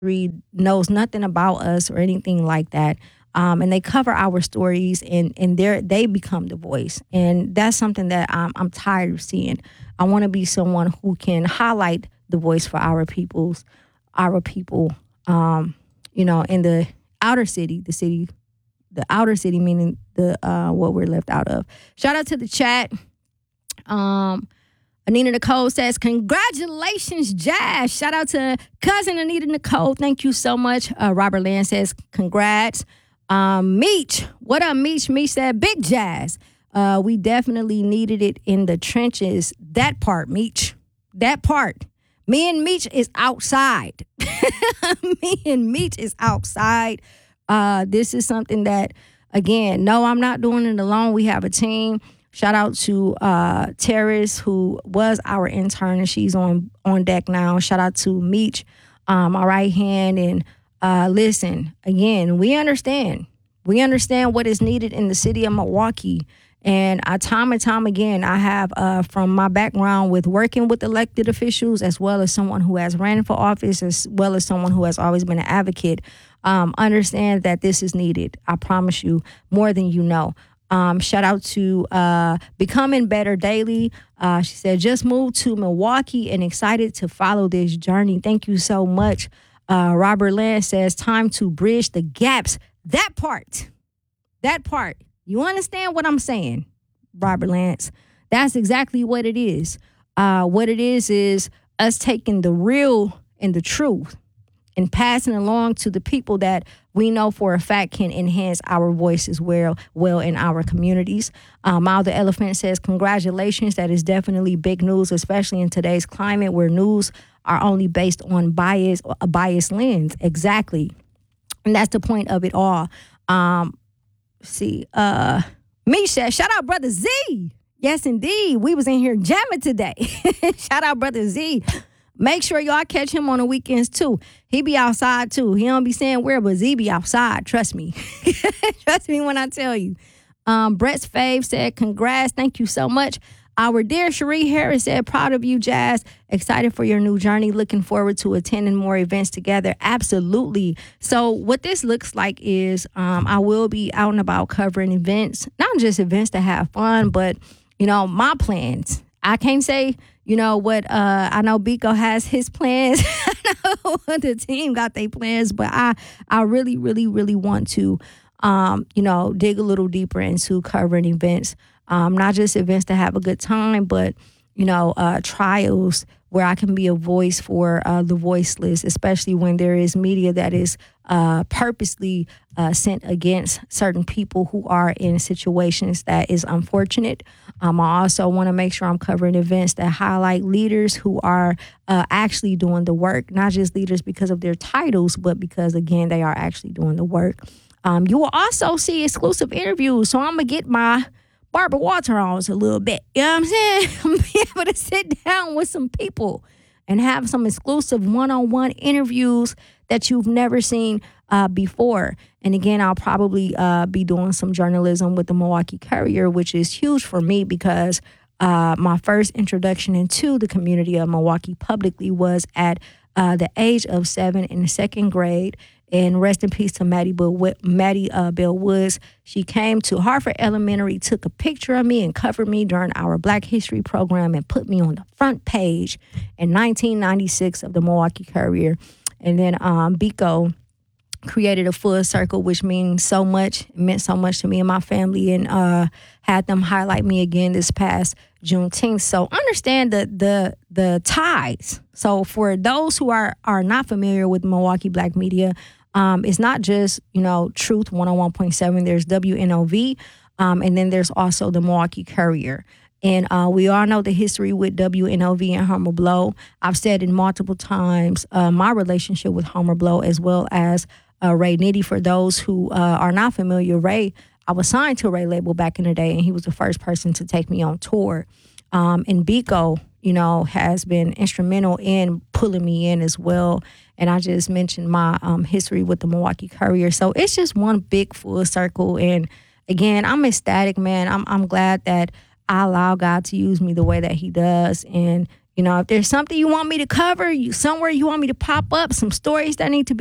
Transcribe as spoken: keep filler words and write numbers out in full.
knows nothing about us or anything like that. Um, and they cover our stories, and and they they become the voice, and that's something that I'm I'm tired of seeing. I want to be someone who can highlight the voice for our peoples, our people, um, you know, in the outer city, the city, the outer city, meaning the uh, what we're left out of. Shout out to the chat. Um, Anita Nicole says, congratulations, Jazz. Shout out to cousin Anita Nicole. Thank you so much. Uh, Robert Land says, congrats. Um, Meech, what up, Meech? Meech said, big Jazz. Uh, we definitely needed it in the trenches. That part, Meech. That part. Me and Meech is outside. Me and Meech is outside. Uh, this is something that, again, no, I'm not doing it alone. We have a team. Shout out to uh, Terrace, who was our intern, and she's on, on deck now. Shout out to Meech, um, my right hand. And uh, listen, again, we understand. We understand what is needed in the city of Milwaukee. And I, time and time again, I have, uh, from my background with working with elected officials, as well as someone who has ran for office, as well as someone who has always been an advocate, um, understand that this is needed. I promise you, more than you know. Um, shout out to uh, Becoming Better Daily. Uh, she said, just moved to Milwaukee and excited to follow this journey. Thank you so much. Uh, Robert Land says, time to bridge the gaps. That part, that part. You understand what I'm saying, Robert Lance? That's exactly what it is. Uh, what it is is us taking the real and the truth and passing along to the people that we know for a fact can enhance our voices well, well in our communities. Um, Mild the Elephant says, congratulations. That is definitely big news, especially in today's climate where news are only based on bias, a biased lens. Exactly. And that's the point of it all. Um, see, uh, Misha, shout out Brother Z. Yes, indeed. We was in here jamming today. Shout out Brother Z. Make sure y'all catch him on the weekends, too. He be outside, too. He don't be saying where, but Z be outside. Trust me. Trust me when I tell you. Um, Brett's Fave said, congrats. Thank you so much. Our dear Cherie Harris said, proud of you, Jazz. Excited for your new journey. Looking forward to attending more events together. Absolutely. So what this looks like is um, I will be out and about covering events, not just events to have fun, but, you know, my plans. I can't say, you know, what uh, I know Biko has his plans. I know the team got their plans, but I, I really, really, really want to, um, you know, dig a little deeper into covering events, um, not just events to have a good time, but, you know, uh, trials where I can be a voice for uh, the voiceless, especially when there is media that is uh, purposely uh, sent against certain people who are in situations that is unfortunate. Um, I also want to make sure I'm covering events that highlight leaders who are uh, actually doing the work, not just leaders because of their titles, but because, again, they are actually doing the work. Um, you will also see exclusive interviews, so I'm going to get my Barbara Walter on a little bit. You know what I'm saying? I'm going to be able to sit down with some people and have some exclusive one-on-one interviews that you've never seen uh, before. And again, I'll probably uh, be doing some journalism with the Milwaukee Courier, which is huge for me because uh, my first introduction into the community of Milwaukee publicly was at uh, the age of seven in the second grade. And rest in peace to Maddie, Bill, Maddie uh, Bell Woods. She came to Hartford Elementary, took a picture of me and covered me during our Black History program and put me on the front page in nineteen ninety-six of the Milwaukee Courier. And then um, Biko created a full circle, which means so much. It meant so much to me and my family, and uh, had them highlight me again this past Juneteenth. So understand the the the ties. So for those who are are not familiar with Milwaukee Black media, um, it's not just, you know, Truth one oh one point seven. There's W N O V, um, and then there's also the Milwaukee Courier. And uh, we all know the history with W N O V and Homer Blow. I've said it multiple times, uh, my relationship with Homer Blow, as well as uh, Ray Nitty. For those who uh, are not familiar, Ray, I was signed to a Ray label back in the day, and he was the first person to take me on tour. Um, and Biko, you know, has been instrumental in pulling me in as well. And I just mentioned my um, history with the Milwaukee Courier. So it's just one big full circle. And again, I'm ecstatic, man. I'm I'm glad that I allow God to use me the way that he does. And, you You know, if there's something you want me to cover, you somewhere you want me to pop up, some stories that need to be